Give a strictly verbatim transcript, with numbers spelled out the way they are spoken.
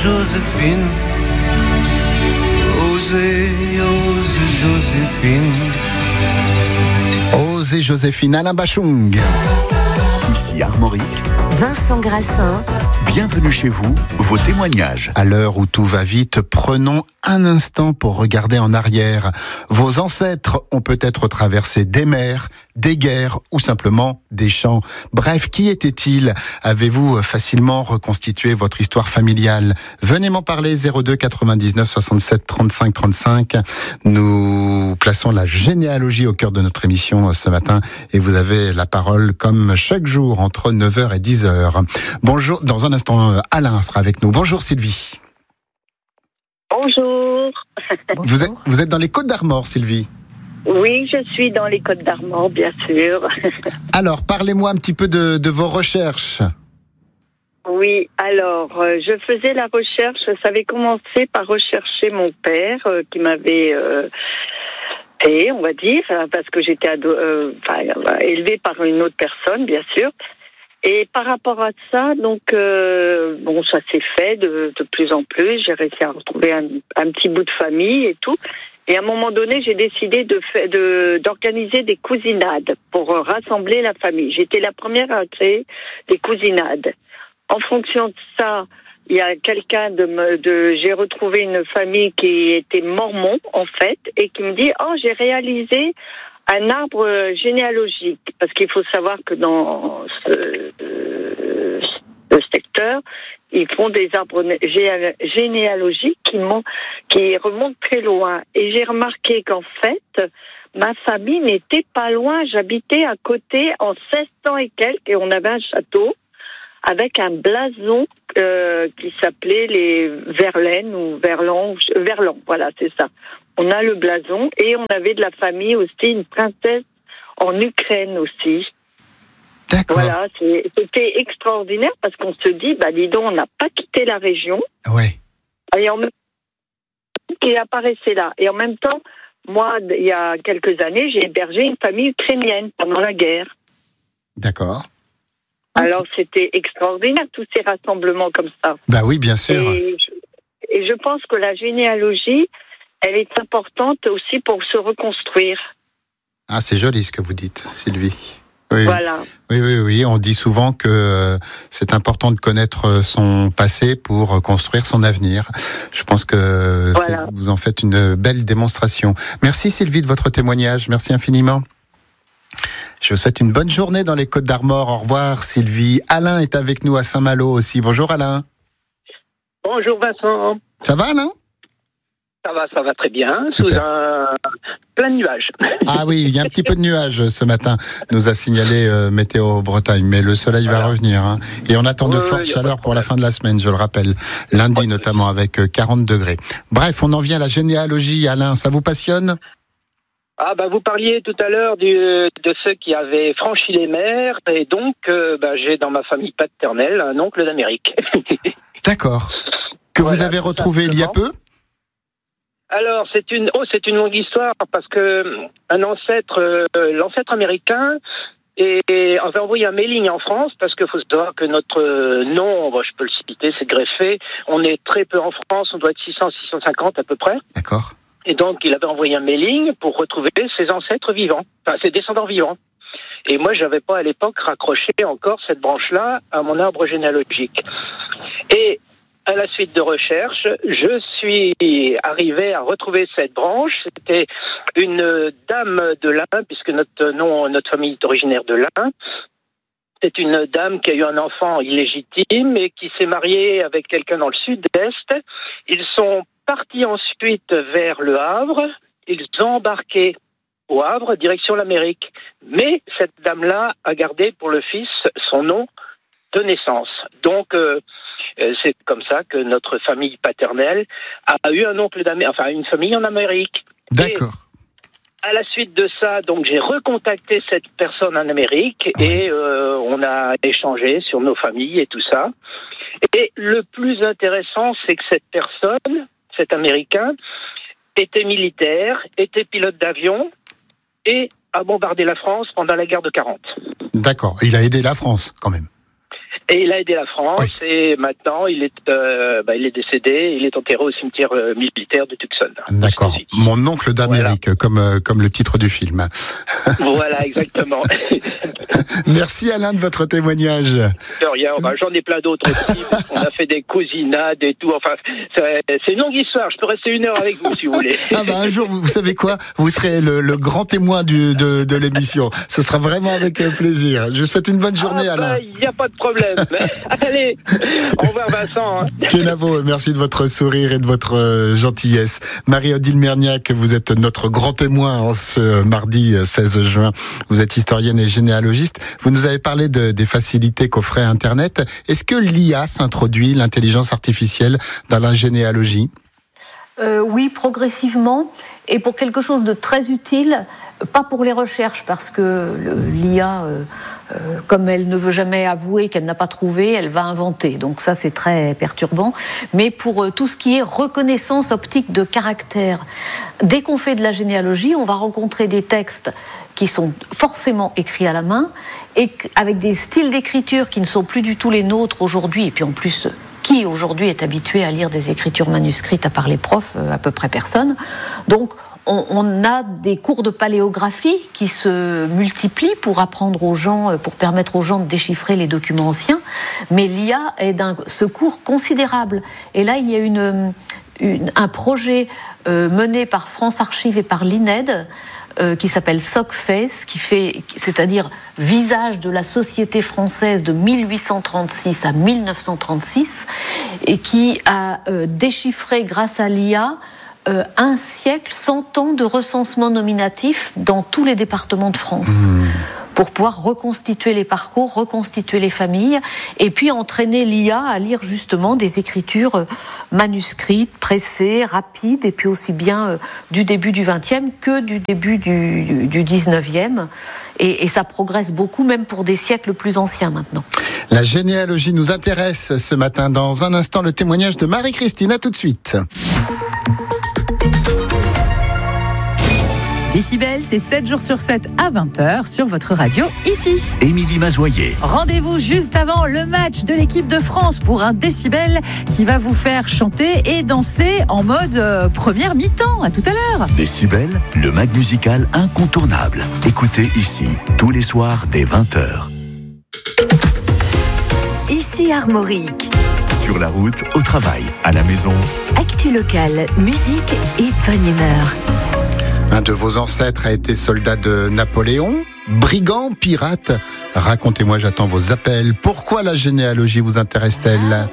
Joséphine. Osez, osez, Joséphine. Osez, Joséphine. Alain Bachung. Ici Armorique. Vincent Grassin. Bienvenue chez vous, vos témoignages. À l'heure où tout va vite, prenons un instant pour regarder en arrière. Vos ancêtres ont peut-être traversé des mers, des guerres ou simplement des champs. Bref, qui étaient-ils ? Avez-vous facilement reconstitué votre histoire familiale ? Venez m'en parler, zéro deux quatre-vingt-dix-neuf soixante-sept trente-cinq trente-cinq. Nous plaçons la généalogie au cœur de notre émission ce matin et vous avez la parole comme chaque jour entre neuf heures et dix heures. Bonjour, dans un instant, Alain sera avec nous. Bonjour Sylvie. Bonjour. Vous êtes, vous êtes dans les Côtes d'Armor, Sylvie ? Oui, je suis dans les Côtes d'Armor, bien sûr. Alors, parlez-moi un petit peu de, de vos recherches. Oui, alors, euh, je faisais la recherche, ça avait commencé par rechercher mon père, euh, qui m'avait euh, fait, on va dire, parce que j'étais ado- euh, enfin, élevée par une autre personne, bien sûr. Et par rapport à ça, donc, euh, bon, ça s'est fait de, de plus en plus. J'ai réussi à retrouver un, un petit bout de famille et tout. Et à un moment donné, j'ai décidé de, fa- de d'organiser des cousinades pour rassembler la famille. J'étais la première à créer des cousinades. En fonction de ça, il y a quelqu'un de, me, de j'ai retrouvé une famille qui était mormon en fait et qui me dit oh j'ai réalisé un arbre généalogique, parce qu'il faut savoir que dans ce, euh, ce secteur, ils font des arbres généalogiques qui, qui remontent très loin. Et j'ai remarqué qu'en fait, ma famille n'était pas loin. J'habitais à côté en seize cents et quelques, et on avait un château avec un blason euh, qui s'appelait les Verlaine ou Verlan, Verlan, voilà, c'est ça. On a le blason et on avait de la famille aussi, une princesse en Ukraine aussi. D'accord. Voilà, c'est, c'était extraordinaire parce qu'on se dit, bah dis donc, on n'a pas quitté la région. Ouais. Et en même temps, il apparaissait là. Et en même temps, moi, il y a quelques années, j'ai hébergé une famille ukrainienne pendant la guerre. D'accord. Alors c'était extraordinaire, tous ces rassemblements comme ça. Bah oui, bien sûr. Et je, et je pense que la généalogie, elle est importante aussi pour se reconstruire. Ah, c'est joli ce que vous dites, Sylvie. Oui, voilà. Oui, oui, oui. On dit souvent que euh, c'est important de connaître son passé pour construire son avenir. Je pense que voilà. vous en faites une belle démonstration. Merci Sylvie de votre témoignage. Merci infiniment. Je vous souhaite une bonne journée dans les Côtes d'Armor. Au revoir Sylvie. Alain est avec nous à Saint-Malo aussi. Bonjour Alain. Bonjour Vincent. Ça va Alain ? Ça va, ça va très bien, Super. Sous un plein de nuages. Ah oui, il y a un petit peu de nuages ce matin, nous a signalé euh, Météo Bretagne, mais le soleil voilà. va revenir. Hein. Et on attend de oui, fortes chaleurs pour la fin de la semaine, je le rappelle, lundi oui. notamment avec quarante degrés. Bref, on en vient à la généalogie, Alain, ça vous passionne ? Ah bah vous parliez tout à l'heure du, de ceux qui avaient franchi les mers, et donc euh, bah, j'ai dans ma famille paternelle un oncle d'Amérique. D'accord. Que voilà, vous avez retrouvé il y a peu ? Alors c'est une oh c'est une longue histoire parce que un ancêtre euh, l'ancêtre américain et avait envoyé un mailing en France parce qu'il faut savoir que notre nombre, je peux le citer, c'est greffé, on est très peu en France, on doit être six cents six cent cinquante à peu près. D'accord. Et donc il avait envoyé un mailing pour retrouver ses ancêtres vivants, enfin ses descendants vivants. Et moi j'avais pas à l'époque raccroché encore cette branche-là à mon arbre généalogique. Et à la suite de recherches, je suis arrivé à retrouver cette branche. C'était une dame de l'Ain, puisque notre nom, notre famille est originaire de l'Ain. C'est une dame qui a eu un enfant illégitime et qui s'est mariée avec quelqu'un dans le sud-est. Ils sont partis ensuite vers le Havre. Ils ont embarqué au Havre, direction l'Amérique. Mais cette dame-là a gardé pour le fils son nom de naissance. Donc, euh, c'est comme ça que notre famille paternelle a eu un oncle d'Amérique, enfin une famille en Amérique. D'accord. Et à la suite de ça, donc j'ai recontacté cette personne en Amérique oui. et euh, on a échangé sur nos familles et tout ça. Et le plus intéressant, c'est que cette personne, cet Américain, était militaire, était pilote d'avion et a bombardé la France pendant la guerre de quarante. D'accord. Il a aidé la France, quand même. Et il a aidé la France, oui. Et maintenant, il est, euh, bah, il est décédé, il est enterré au cimetière euh, militaire de Tucson. D'accord. Mon oncle d'Amérique, voilà. comme, euh, comme le titre du film. Voilà, exactement. Merci Alain de votre témoignage. De rien, enfin, j'en ai plein d'autres aussi. On a fait des cousinades et tout. Enfin, c'est, c'est une longue histoire. Je peux rester une heure avec vous si vous voulez. Ah bah un jour, vous, vous savez quoi, vous serez le, le grand témoin du, de, de l'émission. Ce sera vraiment avec plaisir. Je vous souhaite une bonne journée, ah bah, Alain. Il n'y a pas de problème. Allez, au revoir Vincent. Hein. Kenavo, merci de votre sourire et de votre euh, gentillesse. Marie-Odile Merniac, vous êtes notre grand témoin en ce mardi seize juin. Vous êtes historienne et généalogiste. Vous nous avez parlé de, des facilités qu'offrait Internet. Est-ce que l'I A s'introduit, l'intelligence artificielle, dans la généalogie ? euh, Oui, progressivement. Et pour quelque chose de très utile, pas pour les recherches, parce que le, l'I A, euh, euh, comme elle ne veut jamais avouer qu'elle n'a pas trouvé, elle va inventer. Donc ça, c'est très perturbant. Mais pour euh, tout ce qui est reconnaissance optique de caractère, dès qu'on fait de la généalogie, on va rencontrer des textes qui sont forcément écrits à la main, et avec des styles d'écriture qui ne sont plus du tout les nôtres aujourd'hui, et puis en plus... Qui aujourd'hui est habitué à lire des écritures manuscrites à part les profs, à peu près personne. Donc on, on a des cours de paléographie qui se multiplient pour apprendre aux gens, pour permettre aux gens de déchiffrer les documents anciens. Mais l'I A est d'un secours considérable. Et là, il y a une, une, un projet euh, mené par France Archives et par l'I N E D, Euh, qui s'appelle SOCFACE, qui fait, c'est-à-dire visage de la société française de mille huit cent trente-six à mille neuf cent trente-six, et qui a euh, déchiffré grâce à l'I A euh, un siècle, cent ans de recensement nominatif dans tous les départements de France. Mmh. Pour pouvoir reconstituer les parcours, reconstituer les familles, et puis entraîner l'I A à lire justement des écritures manuscrites, pressées, rapides, et puis aussi bien euh, du début du vingtième que du début du, du dix-neuvième. Et, et ça progresse beaucoup, même pour des siècles plus anciens maintenant. La généalogie nous intéresse ce matin. Dans un instant, le témoignage de Marie-Christine. À tout de suite. Décibel, c'est sept jours sur sept à vingt heures sur votre radio, ici. Émilie Mazoyer. Rendez-vous juste avant le match de l'équipe de France pour un Décibel qui va vous faire chanter et danser en mode euh, première mi-temps. À tout à l'heure. Décibel, le mag musical incontournable. Écoutez ici, tous les soirs dès vingt heures. Ici Armorique. Sur la route, au travail, à la maison. Actu locale, musique et bonne humeur. Un de vos ancêtres a été soldat de Napoléon, brigand, pirate. Racontez-moi, j'attends vos appels. Pourquoi la généalogie vous intéresse-t-elle ?